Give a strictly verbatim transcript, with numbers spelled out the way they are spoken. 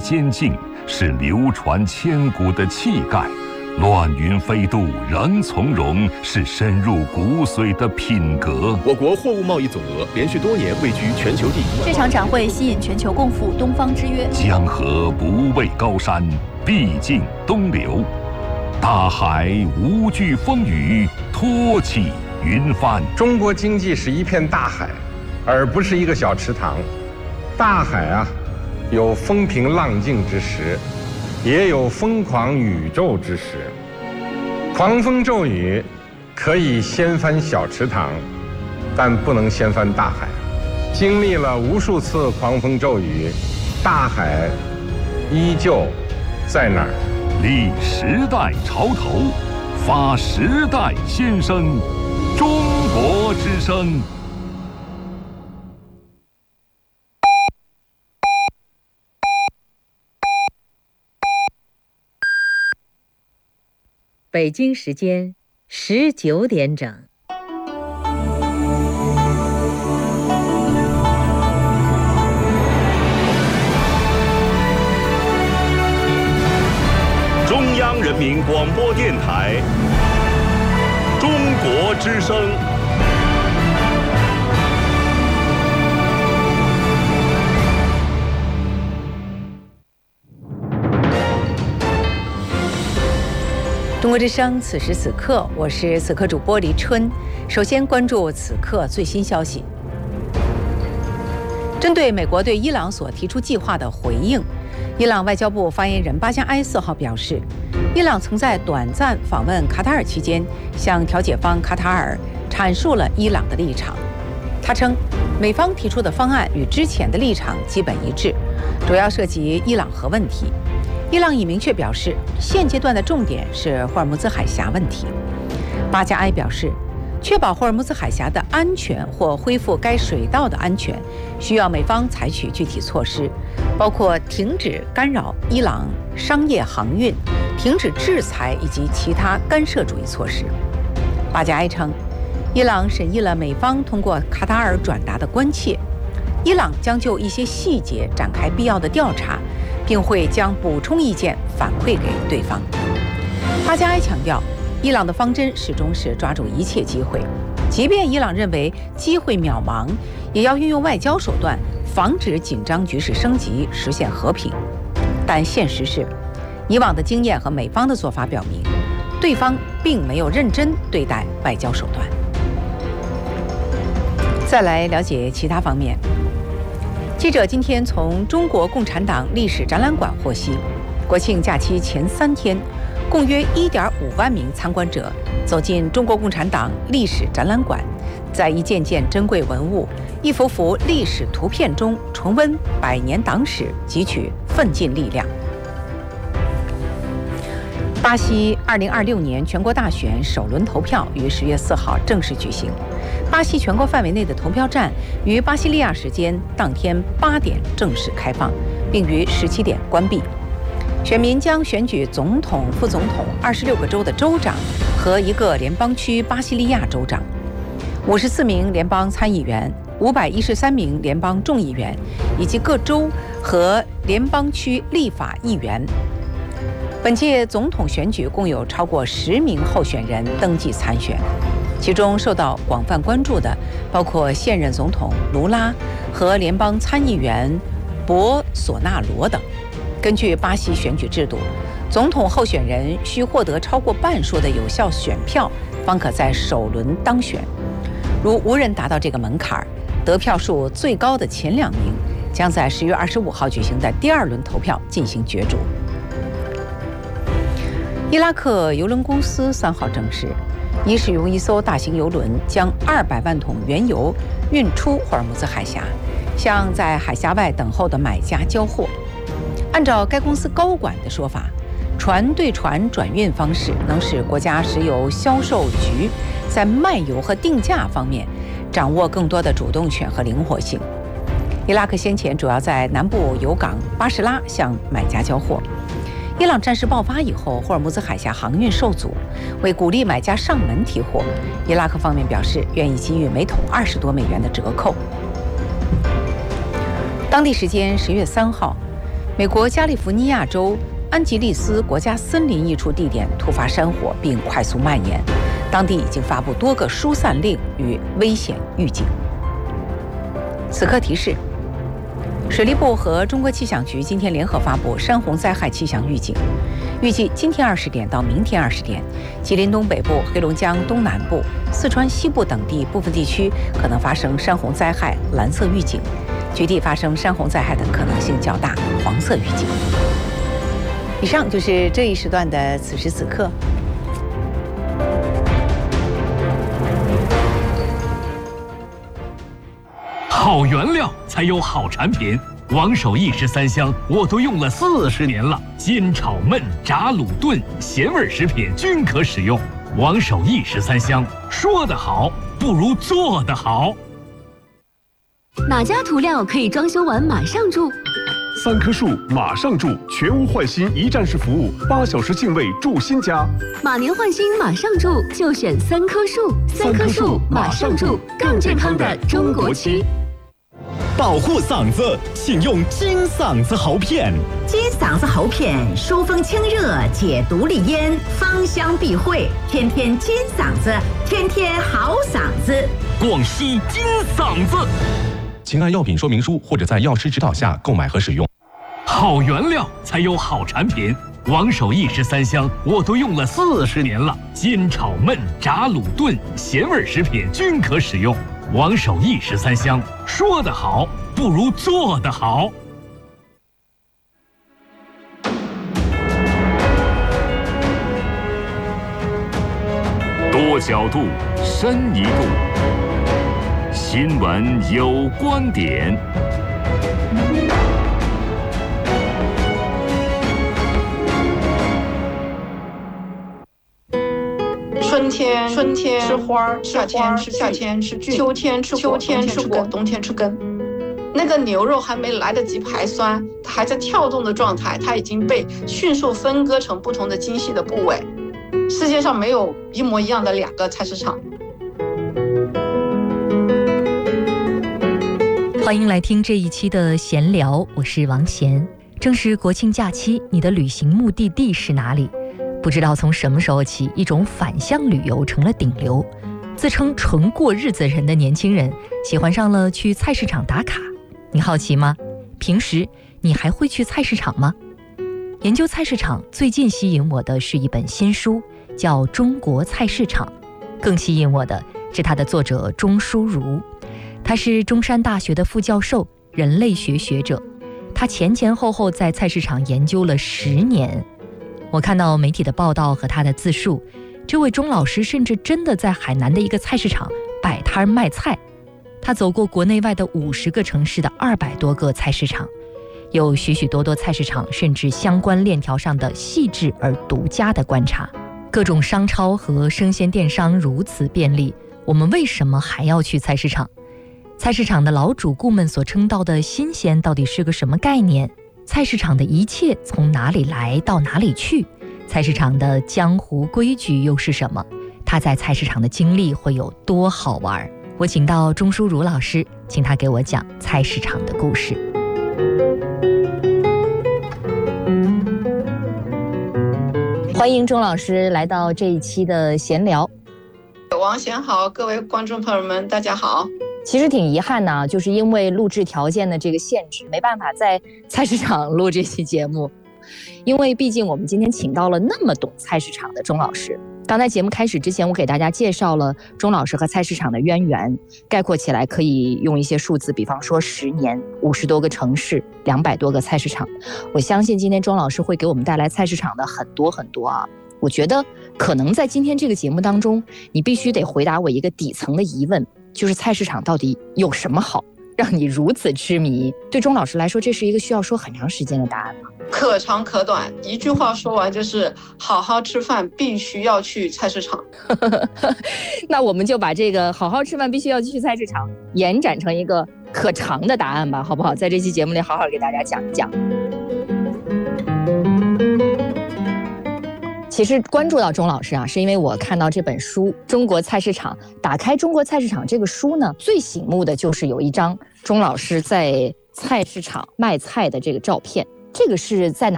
坚劲，是流传千古的气概。乱云飞渡仍从容，是深入骨髓的品格。 我国货物贸易总额连续多年位居全球第一。 这场展会吸引全球共赴东方之约。 江河不畏高山，必尽东流；大海无惧风雨，托起云帆。 中国经济是一片大海，而不是一个小池塘。大海啊，有风平浪静之时，也有疯狂宇宙之时。狂风骤雨可以掀翻小池塘，但不能掀翻大海。经历了无数次狂风骤雨，大海依旧在那儿。 立时代潮头，发时代先声，中国之声。 北京时间十九点整。 中央人民广播电台中国之声。 中国之声，此时此刻，我是此刻主播黎春。首先关注此刻最新消息。针对美国对伊朗所提出计划的回应，伊朗外交部发言人巴加埃四号表示，伊朗曾在短暂访问卡塔尔期间，向调解方卡塔尔阐述了伊朗的立场。他称，美方提出的方案与之前的立场基本一致，主要涉及伊朗核问题。伊朗已明确表示，现阶段的重点是霍尔木兹海峡问题。巴加埃表示，确保霍尔木兹海峡的安全或恢复该水道的安全，需要美方采取具体措施，包括停止干扰伊朗商业航运、停止制裁以及其他干涉主义措施。巴加埃称，伊朗审议了美方通过卡塔尔转达的关切，伊朗将就一些细节展开必要的调查，并会将补充意见反馈给对方。巴加埃强调，伊朗的方针始终是抓住一切机会，即便伊朗认为机会渺茫，也要运用外交手段防止紧张局势升级，实现和平。但现实是，以往的经验和美方的做法表明，对方并没有认真对待外交手段。再来了解其他方面。记者今天从中国共产党历史展览馆获悉，国庆假期前三天，共约一点五万名参观者走进中国共产党历史展览馆，在一件件珍贵文物、一幅幅历史图片中重温百年党史，汲取奋进力量。巴西二零二六年全国大选首轮投票于十月四号正式举行。巴西全国范围内的投票站于巴西利亚时间当天八点正式开放，并于十七点关闭。选民将选举总统、副总统、二十六个州的州长和一个联邦区巴西利亚州长，五十四名联邦参议员、五百一十三名联邦众议员以及各州和联邦区立法议员。本届总统选举共有超过十名候选人登记参选，其中受到广泛关注的包括现任总统卢拉和联邦参议员博索纳罗等。根据巴西选举制度，总统候选人需获得超过半数的有效选票，方可在首轮当选。如无人达到这个门槛，得票数最高的前两名将在十月二十五号举行的第二轮投票进行角逐。伊拉克邮轮公司三号证实，已使用一艘大型邮轮将二百万桶原油运出霍尔木兹海峡，向在海峡外等候的买家交货。按照该公司高管的说法，船对船转运方式能使国家石油销售局在卖油和定价方面掌握更多的主动权和灵活性。伊拉克先前主要在南部油港巴士拉向买家交货。伊朗战事爆发以后，霍尔木兹海峡航运受阻，为鼓励买家上门提货，伊拉克方面表示愿意给予每桶二十多美元的折扣。当地时间十月三号， 美国加利福尼亚州安吉利斯国家森林一处地点突发山火并快速蔓延，当地已经发布多个疏散令与危险预警。此刻提示：水利部和中国气象局今天联合发布山洪灾害气象预警，预计今天二十点到明天二十点，吉林东北部、黑龙江东南部、四川西部等地部分地区可能发生山洪灾害蓝色预警，局地发生山洪灾害的可能性较大黄色预警。以上就是这一时段的此时此刻。 好原料才有好产品，王守义十三香我都用了四十年了，煎炒焖炸卤炖咸味食品均可使用。王守义十三香，说得好不如做得好。 哪家涂料可以装修完马上住？ 三棵树马上住，全屋换新一站式服务，八小时净位住新家。 马年换新马上住，就选三棵树。三棵树马上住，更健康的中国区。 保护嗓子，请用金嗓子喉片。 金嗓子喉片疏风清热，解毒利咽，芳香避秽，天天金嗓子，天天好嗓子。 广西金嗓子。 请按药品说明书或者在药师指导下购买和使用。 好原料才有好产品，王守义十三香我都用了四十年了，煎炒焖炸卤炖咸味食品均可使用。王守义十三香，说得好不如做得好。 多角度，深一度。新闻有观点。 春天，春天吃花，夏天吃夏天吃菌，秋天吃秋天吃果，冬天吃根。那个牛肉还没来得及排酸，它还在跳动的状态，它已经被迅速分割成不同的精细的部位。世界上没有一模一样的两个菜市场。 欢迎来听这一期的闲聊，我是王贤。正是国庆假期，你的旅行目的地是哪里？不知道从什么时候起，一种返乡旅游成了顶流。自称纯过日子人的年轻人喜欢上了去菜市场打卡。你好奇吗？平时你还会去菜市场吗？研究菜市场，最近吸引我的是一本新书，叫《中国菜市场》。更吸引我的是它的作者钟书如，他是中山大学的副教授，人类学学者。他前前后后在菜市场研究了十年。我看到媒体的报道和他的自述，这位钟老师甚至真的在海南的一个菜市场摆摊卖菜。他走过国内外的五十个城市的二百多个菜市场，有许许多多菜市场甚至相关链条上的细致而独家的观察。各种商超和生鲜电商如此便利，我们为什么还要去菜市场？菜市场的老主顾们所称道的新鲜到底是个什么概念？菜市场的一切从哪里来到哪里去？菜市场的江湖规矩又是什么？他在菜市场的经历会有多好玩？我请到钟书如老师，请他给我讲菜市场的故事。欢迎钟老师来到这一期的闲聊。 王贤好，各位观众朋友们，大家好。 其实挺遗憾的，就是因为录制条件的这个限制，没办法在菜市场录这期节目。因为毕竟我们今天请到了那么懂菜市场的钟老师。刚才节目开始之前，我给大家介绍了钟老师和菜市场的渊源，概括起来可以用一些数字，比方说十年、五十多个城市、两百多个菜市场。我相信今天钟老师会给我们带来菜市场的很多很多啊。我觉得可能在今天这个节目当中，你必须得回答我一个底层的疑问，就是菜市场到底有什么好，让你如此痴迷？对钟老师来说，这是一个需要说很长时间的答案吗？ 可长可短，一句话说完就是好好吃饭必须要去菜市场。 那我们就把这个好好吃饭必须要去菜市场延展成一个可长的答案吧，好不好？在这期节目里好好给大家讲一讲。其实关注到钟老师啊，是因为我看到这本书《中国菜市场》。打开《中国菜市场》这个书呢，最醒目的就是有一张钟老师在菜市场卖菜的这个照片。 这个是在哪